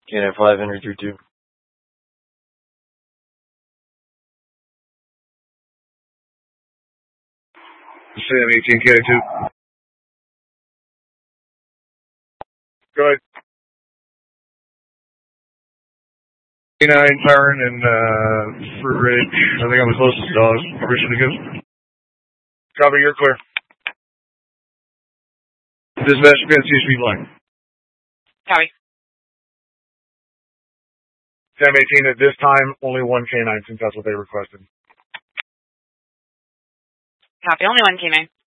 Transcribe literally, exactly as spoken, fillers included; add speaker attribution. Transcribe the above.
Speaker 1: Canine five, entry through two.
Speaker 2: Sam eighteen, K two. Go ahead. Canine, turn, and uh, Fruit Ridge. I think I'm the closest dog. Permission to go. Copy, you're clear. Dispatch, P N C speed line.
Speaker 3: Copy.
Speaker 2: Sam eighteen, at this time, only one canine since that's what they requested.
Speaker 3: Copy, only one canine.